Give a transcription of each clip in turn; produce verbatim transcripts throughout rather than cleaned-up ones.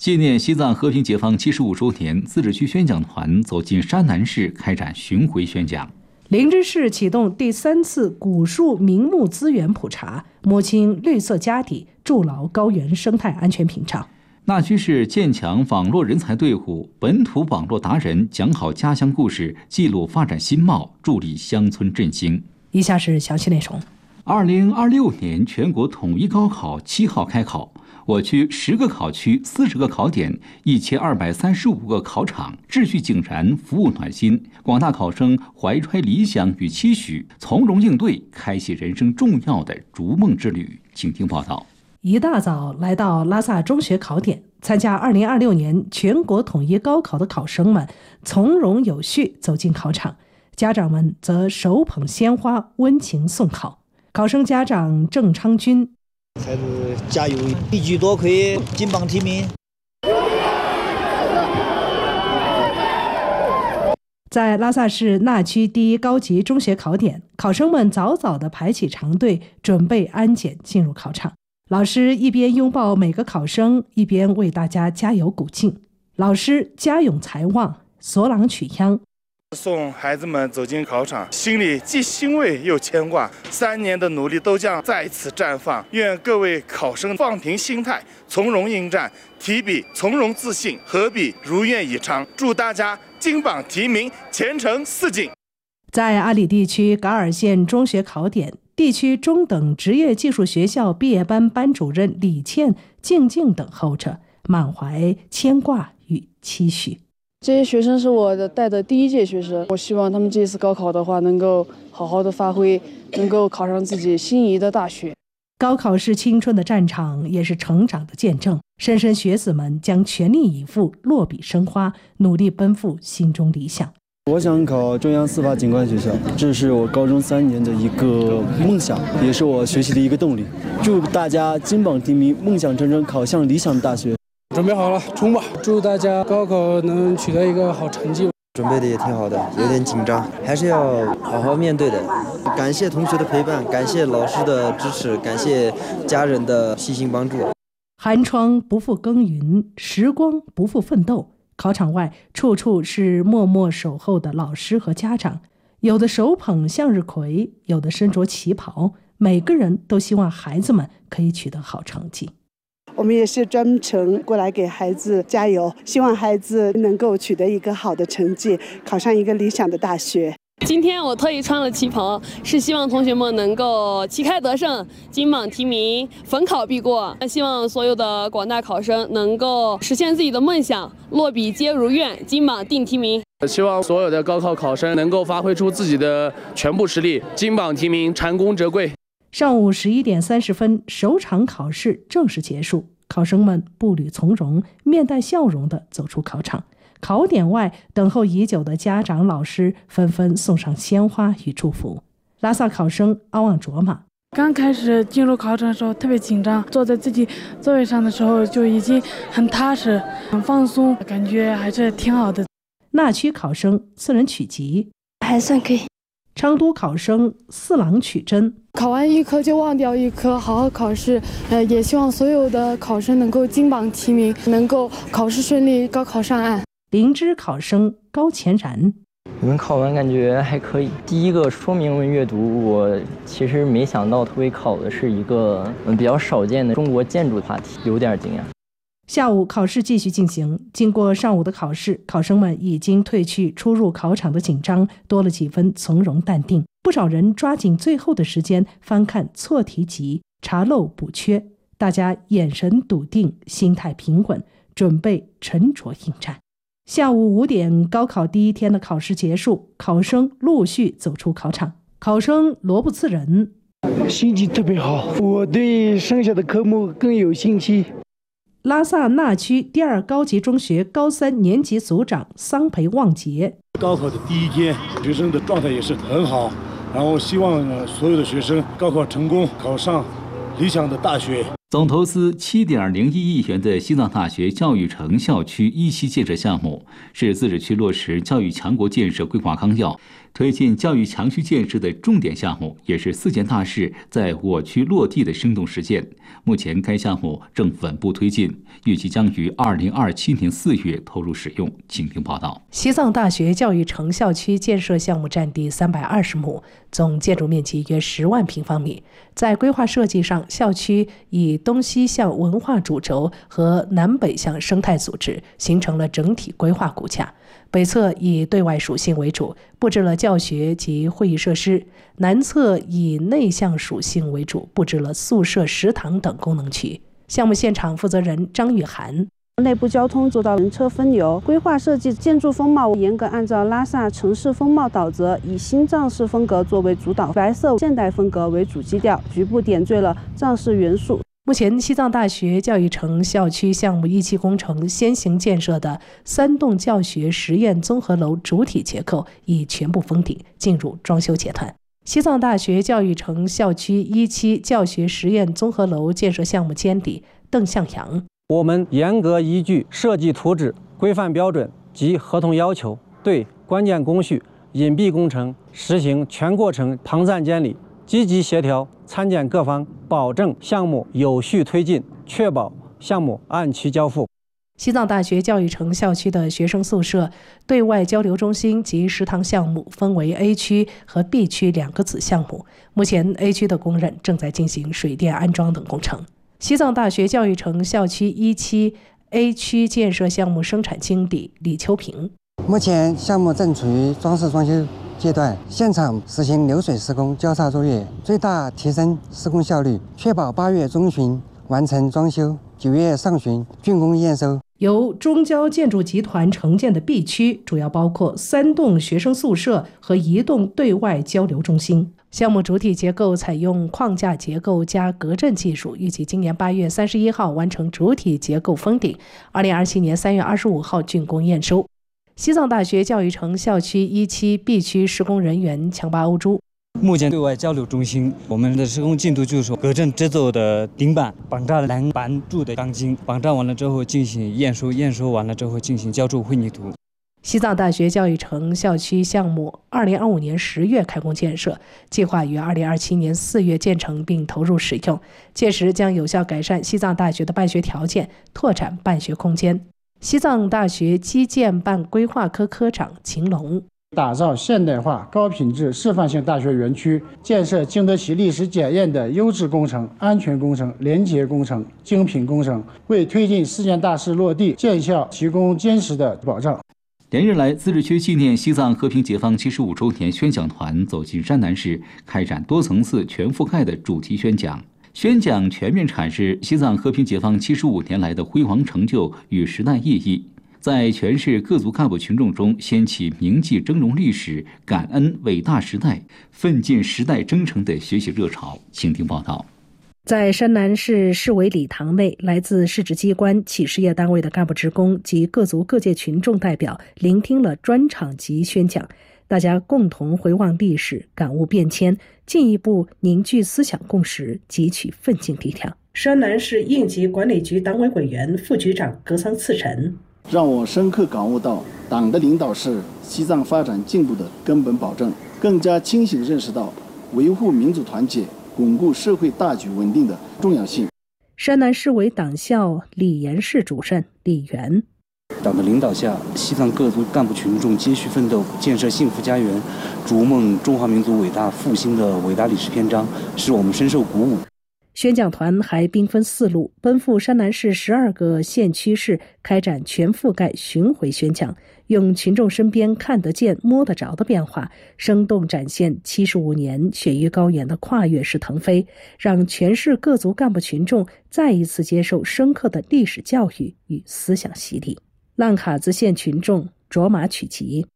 纪念西藏和平解放七十五周年，自治区宣讲团走进山南市开展巡回宣讲。 林芝市启动第三次古树名木资源普查，摸清绿色家底，筑牢高原生态安全屏障。 那区市建强网络人才队伍，本土网络达人讲好家乡故事，记录发展新貌，助力乡村振兴。 以下是详细内容。 二零二六年全国统一高考七号开考，我区十个考区、四十个考点、一千二百三十五个考场，秩序井然，服务暖心。广大考生怀揣理想与期许，从容应对，开启人生重要的逐梦之旅。请听报道。 一大早来到拉萨中学考点，参加二零二六年全国统一高考的考生们从容有序走进考场，家长们则手捧鲜花温情送考。考生家长郑昌军： 孩子加油，一举多亏，金榜题名。 在拉萨市那区第一高级中学考点，考生们早早地排起长队，准备安检进入考场。老师一边拥抱每个考生，一边为大家加油鼓劲。老师家咏才望，索朗曲秧。 送孩子们走进考场，心里既欣慰又牵挂，三年的努力都将再次绽放。愿各位考生放平心态，从容应战，提笔从容自信，合笔如愿以偿。祝大家金榜题名，前程似锦。 在阿里地区噶尔县中学考点，地区中等职业技术学校毕业班班主任李倩静静等候着，满怀牵挂与期许。 这些学生是我的带的第一届学生，我希望他们这次高考的话能够好好的发挥，能够考上自己心仪的大学。 高考是青春的战场，也是成长的见证。莘莘学子们将全力以赴，落笔生花，努力奔赴心中理想。 我想考中央司法警官学校，这是我高中三年的一个梦想，也是我学习的一个动力。祝大家金榜题名，梦想成真，考向理想大学。 准备好了，冲吧！祝大家高考能取得一个好成绩。 准备的也挺好的，有点紧张，还是要好好面对的。感谢同学的陪伴，感谢老师的支持，感谢家人的细心帮助。 寒窗不负耕耘，时光不负奋斗。考场外处处是默默守候的老师和家长，有的手捧向日葵，有的身着旗袍，每个人都希望孩子们可以取得好成绩。 我们也是专程过来给孩子加油，希望孩子能够取得一个好的成绩，考上一个理想的大学。 今天我特意穿了旗袍，是希望同学们能够旗开得胜，金榜题名，逢考必过。希望所有的广大考生能够实现自己的梦想，落笔皆如愿，金榜定题名。 希望所有的高考考生能够发挥出自己的全部实力，金榜题名，蟾宫折桂。 上午十一点三十分，首场考试正式结束，考生们步履从容，面带笑容地走出考场。考点外，等候已久的家长、老师纷纷送上鲜花与祝福。拉萨考生阿旺卓玛： 刚开始进入考场的时候特别紧张，坐在自己座位上的时候就已经很踏实、很放松，感觉还是挺好的。 那区考生次人曲吉： 还算可以。 昌都考生四郎曲真： 考完一科就忘掉一科，好好考试。呃，也希望所有的考生能够金榜题名，能够考试顺利，高考上岸。 林芝考生高乾然： 我们考完感觉还可以。第一个说明文阅读，我其实没想到他会考的是一个比较少见的中国建筑话题，有点惊讶。 下午考试继续进行，经过上午的考试，考生们已经褪去初入考场的紧张，多了几分从容淡定。不少人抓紧最后的时间翻看错题集，查漏补缺。大家眼神笃定，心态平稳，准备沉着应战。下午五点，高考第一天的考试结束，考生陆续走出考场。考生罗布次仁： 心情特别好，我对剩下的科目更有信心。 拉萨那区第二高级中学高三年级组长桑培旺杰： 高考的第一天，学生的状态也是很好，然后希望所有的学生高考成功，考上理想的大学。 总投资七点零一亿元的西藏大学教育城校区一期建设项目，是自治区落实教育强国建设规划纲要、推进教育强区建设的重点项目，也是四件大事在我区落地的生动实践。目前该项目正稳步推进，预计将于二零二七年四月投入使用。请听报道。 西藏大学教育城校区建设项目占地三百二十亩，总建筑面积约十万平方米。在规划设计上，校区以东西向文化主轴和南北向生态组织，形成了整体规划骨架。北侧以对外属性为主，布置了教学及会议设施；南侧以内向属性为主，布置了宿舍、食堂等功能区。项目现场负责人张雨涵。 内部交通做到人车分流，规划设计建筑风貌严格按照拉萨城市风貌导则，以新藏式风格作为主导，白色现代风格为主基调，局部点缀了藏式元素。 目前，西藏大学教育城校区项目一期工程先行建设的三栋教学实验综合楼主体结构已全部封顶，进入装修阶段。西藏大学教育城校区一期教学实验综合楼建设项目监理邓向阳。 我们严格依据设计图纸、规范标准及合同要求，对关键工序、隐蔽工程实行全过程旁站监理，积极协调参建各方，保证项目有序推进，确保项目按期交付。 西藏大学教育城校区的学生宿舍、对外交流中心及食堂项目分为 A 区和 B 区两个子项目。目前 A 区的工人正在进行水电安装等工程。西藏大学教育城校区一期 A 区建设项目生产经理李秋平。 目前项目正处于装饰装修阶段，现场实行流水施工交叉作业，最大提升施工效率，确保八月中旬完成装修，九月上旬竣工验收。 由中交建筑集团承建的 B 区主要包括三栋学生宿舍和一栋对外交流中心。项目主体结构采用框架结构加隔震技术，预计今年八月三十一号完成主体结构封顶，二零二七年三月二十五号竣工验收。西藏大学教育城校区一期 B 区施工人员强巴欧珠。 目前对外交流中心，我们的施工进度就是隔震制作的顶板、绑扎栏板柱的钢筋，绑扎完了之后进行验收，验收完了之后进行浇筑混凝土。 西藏大学教育城校区项目二零二五年十月开工建设，计划于二零二七年四月建成并投入使用，届时将有效改善西藏大学的办学条件，拓展办学空间。西藏大学基建办规划科科长秦龙。 打造现代化、高品质示范性大学园区，建设经得起历史检验的优质工程、安全工程、廉洁工程、精品工程，为推进四件大事落地建校提供坚实的保障。 连日来，自治区纪念西藏和平解放七十五周年宣讲团走进山南市，开展多层次、全覆盖的主题宣讲。宣讲全面阐释西藏和平解放七十五年来的辉煌成就与时代意义，在全市各族干部群众中掀起铭记峥嵘历史、感恩伟大时代、奋进时代征程的学习热潮。请听报道。 在山南市市委礼堂内，来自市直机关、企事业单位的干部职工及各族各界群众代表聆听了专场级宣讲，大家共同回望历史，感悟变迁，进一步凝聚思想共识，汲取奋进力量。山南市应急管理局党委委员、副局长格桑次晨， 让我深刻感悟到党的领导是西藏发展进步的根本保证，更加清醒认识到维护民族团结、巩固社会大局稳定的重要性。 山南市委党校理研室主任李元， 党的领导下，西藏各族干部群众接续奋斗，建设幸福家园，逐梦中华民族伟大复兴的伟大历史篇章，使我们深受鼓舞。 宣讲团还兵分四路，奔赴山南市十二个县区市，开展全覆盖巡回宣讲，用群众身边看得见、摸得着的变化，生动展现七十五年雪域高原的跨越式腾飞，让全市各族干部群众再一次接受深刻的历史教育与思想洗礼。浪卡子县群众卓玛曲吉，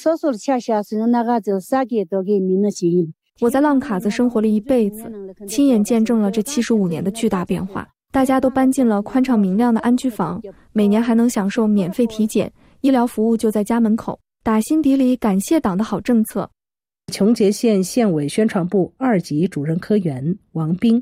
我在浪卡子生活了一辈子，亲眼见证了这七十五年的巨大变化。大家都搬进了宽敞明亮的安居房，每年还能享受免费体检，医疗服务就在家门口。打心底里感谢党的好政策。 琼结县县委宣传部二级主任科员王斌，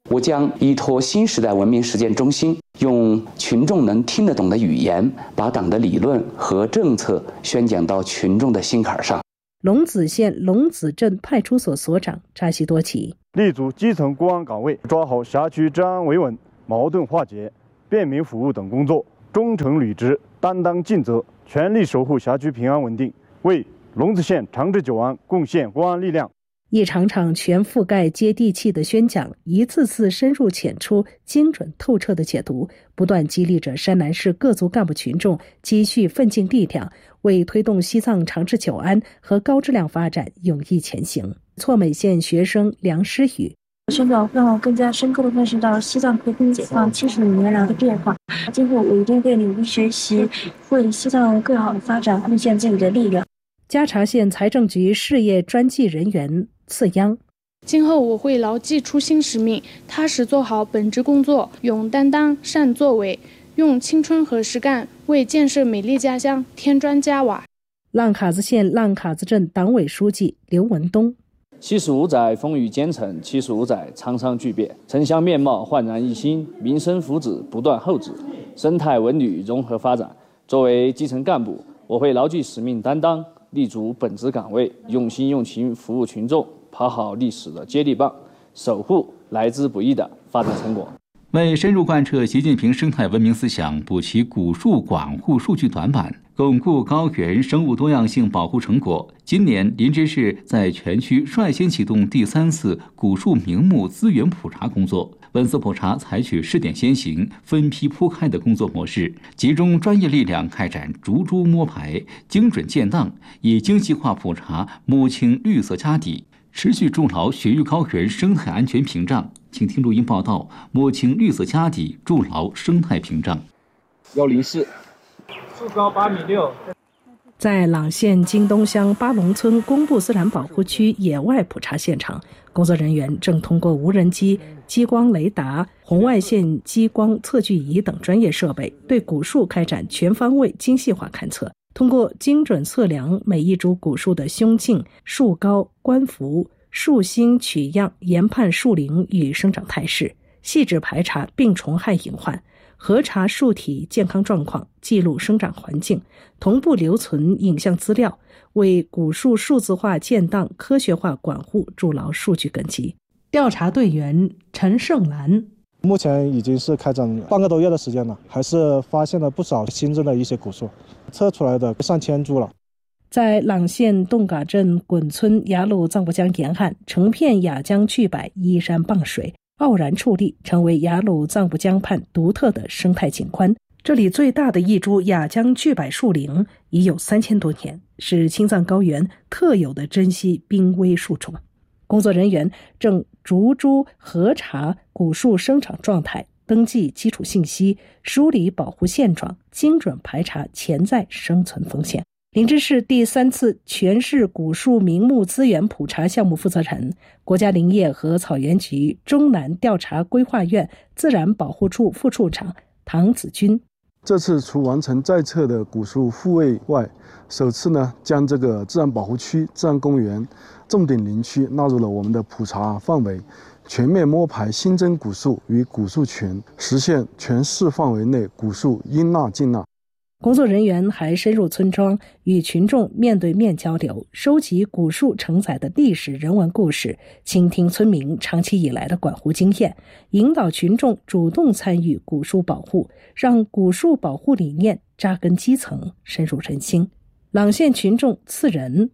我将依托新时代文明实践中心，用群众能听得懂的语言，把党的理论和政策宣讲到群众的心坎上。 龙子县龙子镇派出所所长扎西多奇， 立足基层公安岗位，抓好辖区治安维稳、矛盾化解、便民服务等工作，忠诚履职，担当尽责，全力守护辖区平安稳定，为龙子县长治久安贡献公安力量。 一场场全覆盖接地气的宣讲，一次次深入浅出、精准透彻的解读，不断激励着山南市各族干部群众积蓄奋进力量，为推动西藏长治久安和高质量发展勇毅前行。错美县学生梁诗雨， 宣讲让我更加深刻地认识到西藏和平解放七十五年来的变化。今后我一定会努力学习，为西藏更好的发展贡献自己的力量。 嘉查县财政局事业专技人员次央， 今后我会牢记初心使命，踏实做好本职工作，勇担当、善作为，用青春和实干为建设美丽家乡添砖加瓦。 浪卡子县浪卡子镇党委书记刘文东， 七十五载风雨兼程，七十五载沧桑巨变，城乡面貌焕然一新，民生福祉不断厚植，生态文旅融合发展。作为基层干部，我会牢记使命担当，立足本职岗位，用心用情服务群众，跑好历史的接力棒，守护来之不易的发展成果。 为深入贯彻习近平生态文明思想，补齐古树管护数据短板，巩固高原生物多样性保护成果，今年林芝市在全区率先启动第三次古树名木资源普查工作。本次普查采取试点先行、分批铺开的工作模式，集中专业力量开展逐株摸排、精准建档，以精细化普查摸清绿色家底，持续筑牢雪域高原生态安全屏障。请听录音报道：摸清绿色家底，筑牢生态屏障。 幺零四， 树高八米六。 在朗县金东乡八龙村公布自然保护区野外普查现场，工作人员正通过无人机、激光雷达、红外线激光测距仪等专业设备，对古树开展全方位精细化勘测。通过精准测量每一株古树的胸径、树高、冠幅、树心取样，研判树龄与生长态势，细致排查病虫害隐患，核查树体健康状况，记录生长环境，同步留存影像资料，为古树数字化建档、科学化管护筑牢数据根基。调查队员陈胜兰， 目前已经是开展半个多月的时间了，还是发现了不少新增的一些古树，测出来的上千株了。 在朗县洞嘎镇滚村雅鲁藏布江沿岸，成片雅江巨柏依山傍水，傲然矗立，成为雅鲁藏布江畔独特的生态景观。这里最大的一株雅江巨柏树龄已有三千多年，是青藏高原特有的珍稀濒危树种。工作人员正逐株核查古树生长状态，登记基础信息，梳理保护现状，精准排查潜在生存风险。林芝市第三次全市古树名木资源普查项目负责人、国家林业和草原局中南调查规划院自然保护处副处长唐子军。 这次除完成在册的古树复位外，首次呢将这个自然保护区、自然公园、重点林区纳入了我们的普查范围，全面摸排新增古树与古树群，实现全市范围内古树应纳尽纳。 工作人员还深入村庄，与群众面对面交流，收集古树承载的历史人文故事，倾听村民长期以来的管护经验，引导群众主动参与古树保护，让古树保护理念扎根基层，深入人心。朗县群众次仁，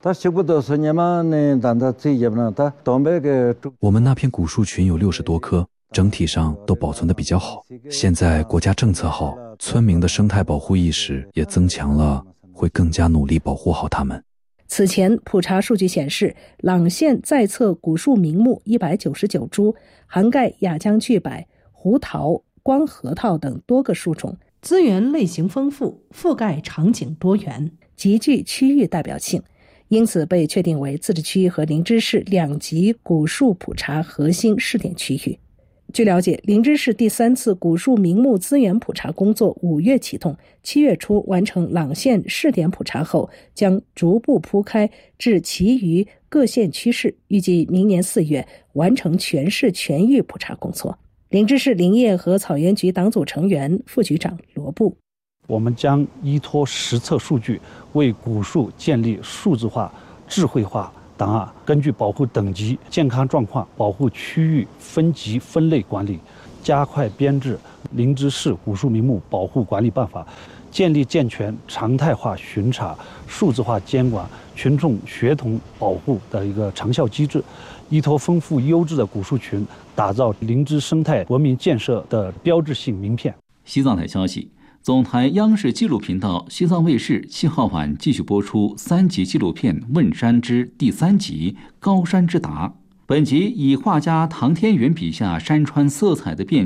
我们那片古树群有六十多棵，整体上都保存得比较好。现在国家政策好，村民的生态保护意识也增强了，会更加努力保护好它们。 此前普查数据显示，朗县在册古树名木一百九十九株，涵盖雅江巨柏、胡桃、光核桃等多个树种，资源类型丰富，覆盖场景多元，极具区域代表性，因此被确定为自治区和林芝市两级古树普查核心试点区域。 据了解，林芝市第三次古树名木资源普查工作五月启动，七月初完成朗县试点普查后，将逐步铺开至其余各县区市，预计明年四月完成全市全域普查工作。林芝市林业和草原局党组成员、副局长罗布， 我们将依托实测数据，为古树建立数字化、智慧化档案，根据保护等级、健康状况、保护区域分级分类管理，加快编制《林芝市古树名木保护管理办法》，建立健全常态化巡查、数字化监管、群众协同保护的一个长效机制，依托丰富优质的古树群，打造林芝生态文明建设的标志性名片。 西藏台消息。总台央视纪录频道西藏卫视七号晚继续播出三集纪录片《问山》之第三集《高山之答》。本集以画家唐天元笔下山川色彩的变